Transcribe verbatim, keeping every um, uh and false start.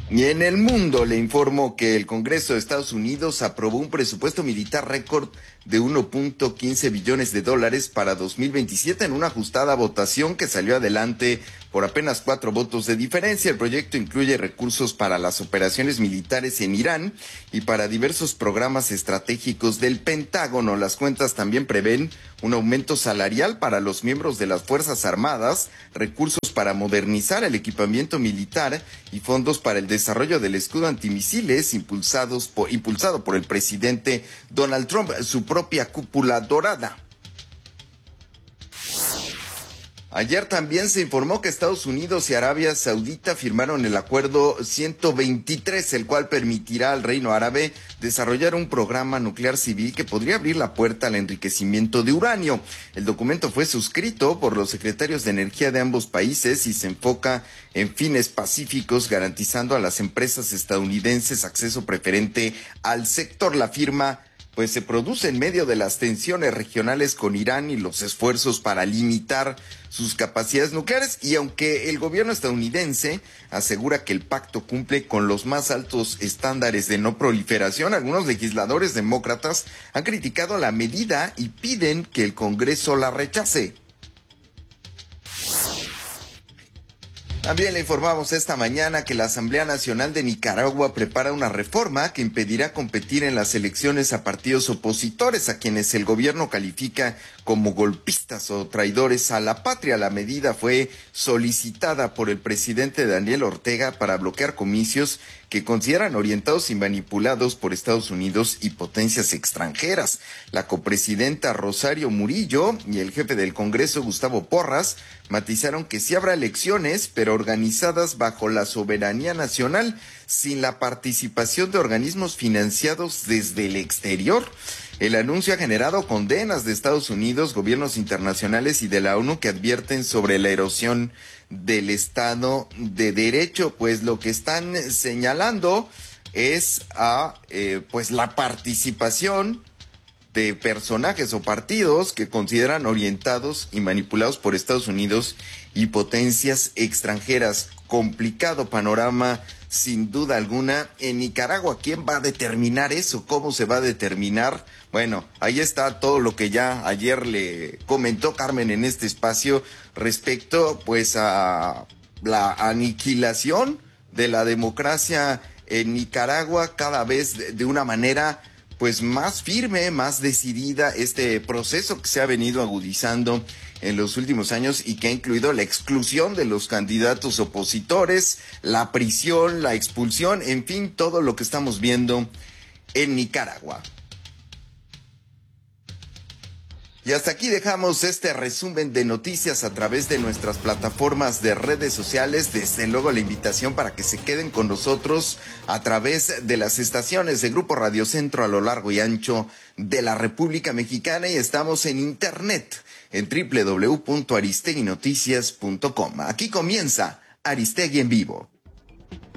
Y en el mundo le informo que el Congreso de Estados Unidos aprobó un presupuesto militar récord de uno punto quince billones de dólares para dos mil veintisiete en una ajustada votación que salió adelante por apenas cuatro votos de diferencia. El proyecto incluye recursos para las operaciones militares en Irán y para diversos programas estratégicos del Pentágono. Las cuentas también prevén un aumento salarial para los miembros de las Fuerzas Armadas, recursos para modernizar el equipamiento militar y fondos para el desarrollo del escudo antimisiles impulsados por, impulsado por el presidente Donald Trump, su propia cúpula dorada. Ayer también se informó que Estados Unidos y Arabia Saudita firmaron el acuerdo ciento veintitrés, el cual permitirá al Reino Árabe desarrollar un programa nuclear civil que podría abrir la puerta al enriquecimiento de uranio. El documento fue suscrito por los secretarios de energía de ambos países y se enfoca en fines pacíficos, garantizando a las empresas estadounidenses acceso preferente al sector. La firma pues se produce en medio de las tensiones regionales con Irán y los esfuerzos para limitar sus capacidades nucleares, y aunque el gobierno estadounidense asegura que el pacto cumple con los más altos estándares de no proliferación, algunos legisladores demócratas han criticado la medida y piden que el Congreso la rechace. También le informamos esta mañana que la Asamblea Nacional de Nicaragua prepara una reforma que impedirá competir en las elecciones a partidos opositores, a quienes el gobierno califica como golpistas o traidores a la patria. La medida fue solicitada por el presidente Daniel Ortega para bloquear comicios que consideran orientados y manipulados por Estados Unidos y potencias extranjeras. La copresidenta Rosario Murillo y el jefe del Congreso, Gustavo Porras, matizaron que sí habrá elecciones, pero organizadas bajo la soberanía nacional, sin la participación de organismos financiados desde el exterior. El anuncio ha generado condenas de Estados Unidos, gobiernos internacionales y de la ONU que advierten sobre la erosión del Estado de Derecho, pues lo que están señalando es a eh, pues la participación de personajes o partidos que consideran orientados y manipulados por Estados Unidos y potencias extranjeras. Complicado panorama, sin duda alguna. En Nicaragua, ¿quién va a determinar eso? ¿Cómo se va a determinar? Bueno, ahí está todo lo que ya ayer le comentó Carmen en este espacio respecto pues a la aniquilación de la democracia en Nicaragua, cada vez de, de una manera pues más firme, más decidida, este proceso que se ha venido agudizando en los últimos años y que ha incluido la exclusión de los candidatos opositores, la prisión, la expulsión, en fin, todo lo que estamos viendo en Nicaragua. Y hasta aquí dejamos este resumen de noticias a través de nuestras plataformas de redes sociales. Desde luego la invitación para que se queden con nosotros a través de las estaciones de Grupo Radio Centro a lo largo y ancho de la República Mexicana, y estamos en internet en doble u doble u doble u punto aristegui noticias punto com. Aquí comienza Aristegui en vivo.